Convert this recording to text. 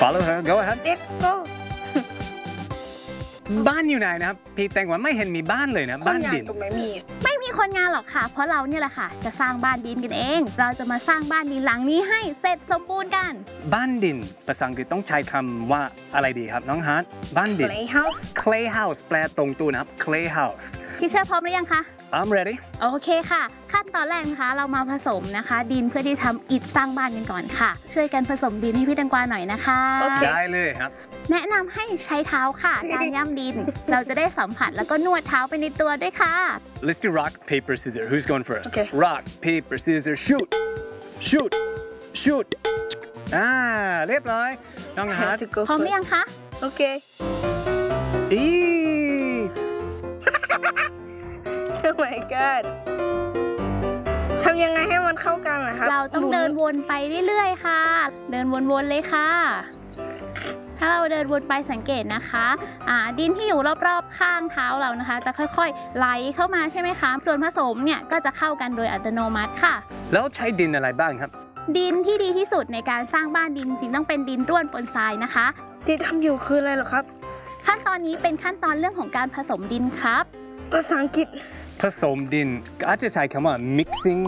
Follow her. Go ahead. Let's go บ้านอยู่ไหนนะครับพี่แตงกวาไม่เห็นมีบ้านเลยนะบ้านดินก็ไม่มีไม่มีคนงานหรอกค่ะ เพราะเราเนี่ยแหละค่ะ จะสร้างบ้านดินกันเอง เราจะมาสร้างบ้านดินหลังนี้ให้เสร็จสมบูรณ์กันบ้านดินภาษาอังกฤษต้องใช้คำว่าอะไรดีครับน้องฮาร์ดบ้านดิน Playhouse clay house แปลตรงตัวนะครับ clay house พี่เชื่อพร้อมหรือยังคะ I'm ready โอเคค่ะ ขั้นตอนแรกนะคะ เรามาผสมนะคะ ดินเพื่อที่ทำอิฐสร้างบ้านกันก่อนค่ะ ช่วยกันผสมดินให้พี่แตงกวาหน่อยนะคะโอเคได้เลยครับแนะนำให้ใช้เท้าค่ะ การย่ำดิน เราจะได้สัมผัสแล้วก็นวดเท้าไปในตัวด้วยค่ะ Let's do rock paper scissors Who's going first Okay. Rock paper scissors shoot shoot shoot เรียบร้อยน้องฮาร์ด to go พร้อมหรือยังคะโอเคอี Oh my god ทำยังไงให้มันเข้ากันนะครับเราต้องเดินวนไปเรื่อยๆค่ะ เดินวนๆเลยค่ะ ถ้าเราเดินวนไปสังเกตนะคะดินที่อยู่รอบๆข้างเท้าเรานะคะ จะค่อยๆไหลเข้ามาใช่ไหมคะ ส่วนผสมเนี่ยก็จะเข้ากันโดยอัตโนมัติค่ะแล้วใช้ดินอะไรบ้างครับดินที่ดีที่สุดในการสร้างบ้านดินจริงต้องเป็นดินร่วนปนทรายนะคะที่ทำอยู่คืออะไรเหรอครับขั้นตอนนี้เป็นขั้นตอนเรื่องของการผสมดินครับภาษาอังกฤษผสมดินอาจจะใช้คำว่า mixing